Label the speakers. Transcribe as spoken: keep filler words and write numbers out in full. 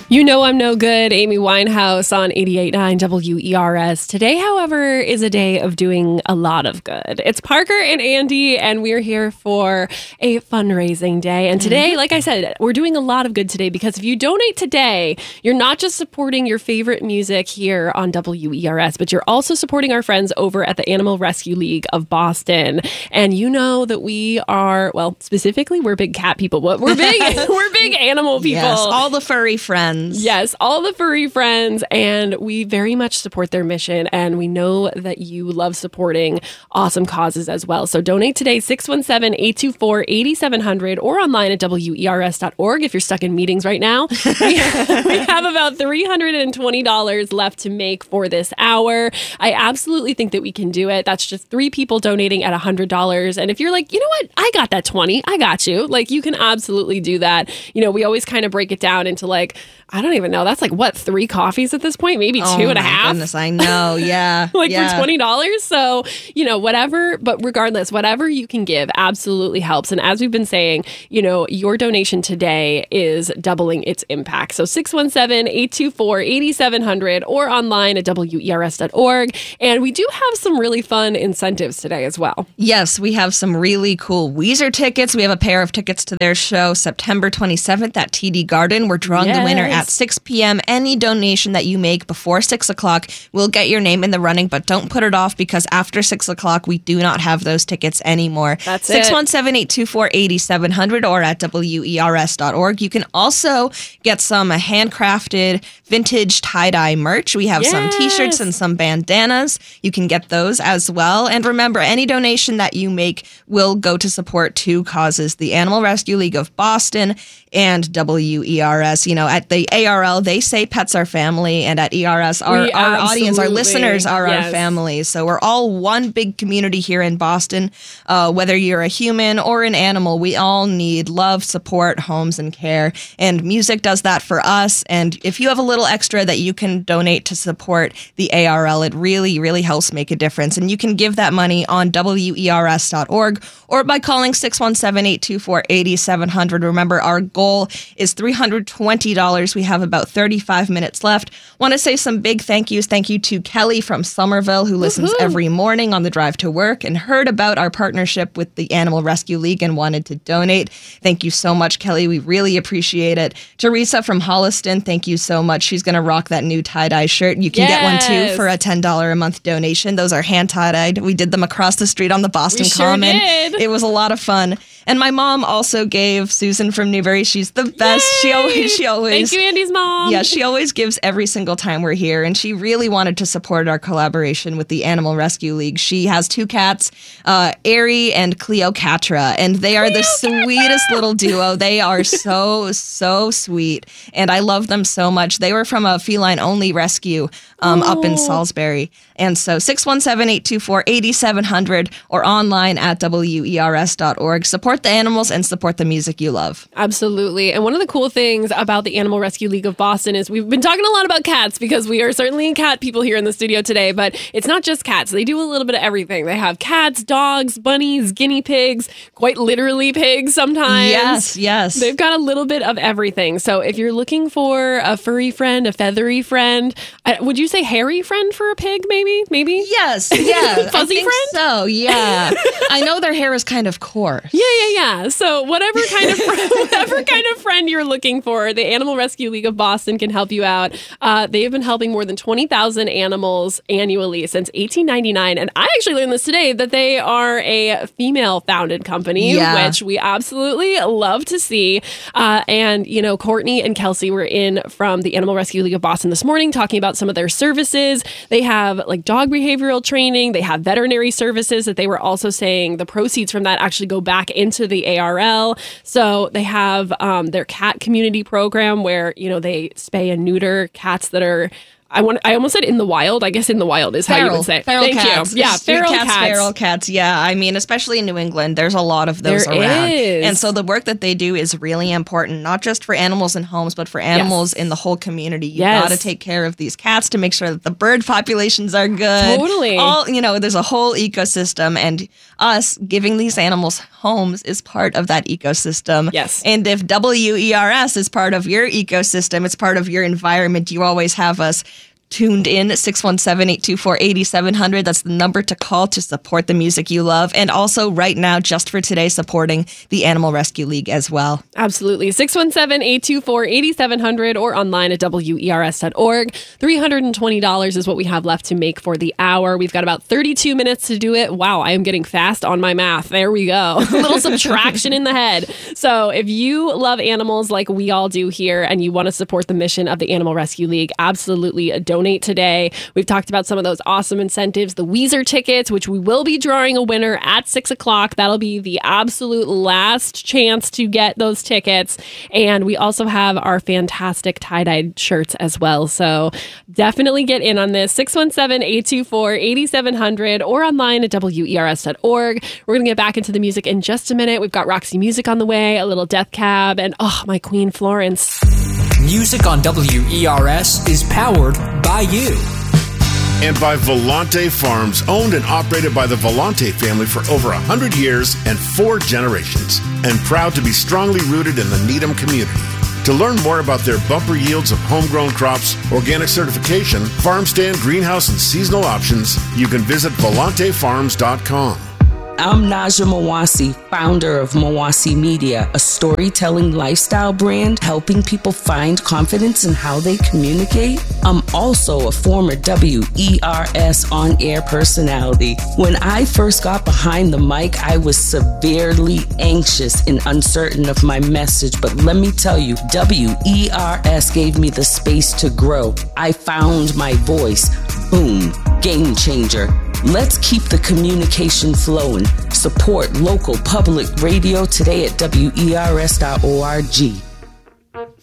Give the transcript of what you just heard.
Speaker 1: You know I'm no good, Amy Winehouse on eighty-eight point nine W E R S. Today, however, is a day of doing a lot of good. It's Parker and Andy, and we're here for a fundraising day. And today, mm-hmm. like I said, we're doing a lot of good today because if you donate today, you're not just supporting your favorite music here on W E R S, but you're also supporting our friends over at the Animal Rescue League of Boston. And you know that we are, well, specifically, we're big cat people, but we're big, we're big animal people.
Speaker 2: Yes, all the furry friends.
Speaker 1: Yes, all the furry friends, and we very much support their mission, and we know that you love supporting awesome causes as well. So donate today, six one seven, eight two four, eight seven zero zero, or online at W E R S dot org if you're stuck in meetings right now. we, we have about three hundred twenty dollars left to make for this hour. I absolutely think that we can do it. That's just three people donating at one hundred dollars, and if you're like, you know what, I got that twenty, I got you. Like, you can absolutely do that. You know, we always kind of break it down into like, I don't even know. That's like, what, three coffees at this point? Maybe two
Speaker 2: oh
Speaker 1: and a half?
Speaker 2: Goodness, I know. Yeah.
Speaker 1: like
Speaker 2: yeah.
Speaker 1: for twenty dollars. So, you know, whatever. But regardless, whatever you can give absolutely helps. And as we've been saying, you know, your donation today is doubling its impact. So six one seven, eight two four, eight seven zero zero or online at W E R S dot org. And we do have some really fun incentives today as well.
Speaker 2: Yes, we have some really cool Weezer tickets. We have a pair of tickets to their show September twenty-seventh at T D Garden. We're drawing yes. the winner at six p.m. Any donation that you make before six o'clock will get your name in the running, but don't put it off because after six o'clock, we do not have those tickets anymore.
Speaker 1: That's
Speaker 2: six one seven, eight two four, eight seven zero zero or at W E R S dot org. You can also get some handcrafted vintage tie-dye merch. We have yes. some t-shirts and some bandanas. You can get those as well. And remember, any donation that you make will go to support two causes, the Animal Rescue League of Boston and W E R S. You know, at the A R L, they say pets are family, and at E R S, our, our audience, our listeners are yes. our family. So we're all one big community here in Boston. Uh, whether you're a human or an animal, we all need love, support, homes, and care. And music does that for us. And if you have a little extra that you can donate to support the A R L, it really, really helps make a difference. And you can give that money on W E R S dot org or by calling six one seven, eight two four, eight seven zero zero. Remember, our goal is three hundred twenty dollars. We have about thirty-five minutes left. Want to say some big thank yous. Thank you to Kelly from Somerville, who listens Woo-hoo. every morning on the drive to work and heard about our partnership with the Animal Rescue League and wanted to donate. Thank you so much, Kelly. We really appreciate it. Teresa from Holliston, thank you so much. She's going to rock that new tie-dye shirt. You can yes. get one too for a ten dollars a month donation. Those are hand tie-dyed. We did them across the street on the Boston
Speaker 1: we
Speaker 2: Common.
Speaker 1: Sure did.
Speaker 2: It was a lot of fun. And my mom also gave Susan from Newbury. She's the best.
Speaker 1: Yay!
Speaker 2: She always, she always.
Speaker 1: Thank you, Andy's mom.
Speaker 2: Yeah, she always gives every single time we're here. And she really wanted to support our collaboration with the Animal Rescue League. She has two cats, uh, Aerie and Cleocatra, and they are the sweetest little duo. They are so, so sweet. And I love them so much. They were from a feline-only rescue um, up in Salisbury. And so six one seven, eight two four, eight seven zero zero or online at W E R S dot org. Support the animals and support the music you love.
Speaker 1: Absolutely. And one of the cool things about the Animal Rescue League of Boston is we've been talking a lot about cats because we are certainly cat people here in the studio today, but it's not just cats. They do a little bit of everything. They have cats, dogs, bunnies, guinea pigs, quite literally pigs sometimes.
Speaker 2: Yes, yes.
Speaker 1: They've got a little bit of everything. So if you're looking for a furry friend, a feathery friend, uh, would you say hairy friend for a pig maybe? Maybe?
Speaker 2: Yes, yeah.
Speaker 1: Fuzzy
Speaker 2: I think
Speaker 1: friend?
Speaker 2: So, yeah. I know their hair is kind of coarse.
Speaker 1: Yeah, yeah, yeah. So whatever kind of friend, whatever kind of friend you're looking for, the Animal Rescue League of Boston can help you out. Uh, they have been helping more than twenty thousand animals annually since eighteen ninety-nine. And I actually learned this today that they are a female-founded company,
Speaker 2: yeah.
Speaker 1: which we absolutely love to see. Uh, and, you know, Courtney and Kelsey were in from the Animal Rescue League of Boston this morning talking about some of their services. They have like dog behavioral training. They have veterinary services that they were also saying the proceeds from that actually go back into the A R L. So they have um, their cat community program where, you know, they spay and neuter cats that are I want. I almost said in the wild. I guess in the wild is
Speaker 2: feral,
Speaker 1: how you would say.
Speaker 2: Feral
Speaker 1: Thank
Speaker 2: cats.
Speaker 1: you. Yeah,
Speaker 2: Street
Speaker 1: feral
Speaker 2: cats,
Speaker 1: cats.
Speaker 2: Feral cats. Yeah, I mean, especially in New England, there's a lot of those
Speaker 1: there
Speaker 2: around.
Speaker 1: Is.
Speaker 2: And so the work that they do is really important, not just for animals in homes, but for animals
Speaker 1: yes.
Speaker 2: in the whole community. You
Speaker 1: yes.
Speaker 2: got to take care of these cats to make sure that the bird populations are good.
Speaker 1: Totally.
Speaker 2: All you know, there's a whole ecosystem, and us giving these animals homes is part of that ecosystem.
Speaker 1: Yes.
Speaker 2: And if W E R S is part of your ecosystem, it's part of your environment. You always have us tuned in. Six one seven, eight two four, eight seven zero zero. That's the number to call to support the music you love. And also right now, just for today, supporting the Animal Rescue League as well.
Speaker 1: Absolutely. six one seven, eight two four, eight seven zero zero or online at W E R S dot org. three hundred twenty dollars is what we have left to make for the hour. We've got about thirty-two minutes to do it. Wow, I am getting fast on my math. There we go. A little subtraction in the head. So if you love animals like we all do here and you want to support the mission of the Animal Rescue League, absolutely don't Donate today. We've talked about some of those awesome incentives, the Weezer tickets, which we will be drawing a winner at six o'clock. That'll be the absolute last chance to get those tickets. And we also have our fantastic tie-dyed shirts as well. So definitely get in on this. six one seven, eight two four, eight seven zero zero or online at W E R S dot org. We're going to get back into the music in just a minute. We've got Roxy Music on the way, a little Death Cab, and oh, my Queen Florence.
Speaker 3: Music on W E R S is powered by you.
Speaker 4: And by Volante Farms, owned and operated by the Volante family for over one hundred years and four generations, and proud to be strongly rooted in the Needham community. To learn more about their bumper yields of homegrown crops, organic certification, farm stand, greenhouse, and seasonal options, you can visit volante farms dot com.
Speaker 5: I'm Naja Mawasi, founder of Mawasi Media, a storytelling lifestyle brand helping people find confidence in how they communicate. I'm also a former W E R S on-air personality. When I first got behind the mic, I was severely anxious and uncertain of my message, but let me tell you, W E R S gave me the space to grow. I found my voice. Boom, game changer. Let's keep the communication flowing. Support local public radio today at W E R S dot org.